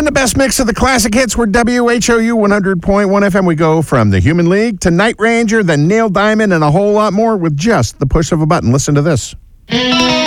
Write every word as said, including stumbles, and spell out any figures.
the best mix of the classic hits. We're W H O U one hundred point one F M. We go from the Human League to Night Ranger, then Neil Diamond, and a whole lot more with just the push of a button. Listen to this.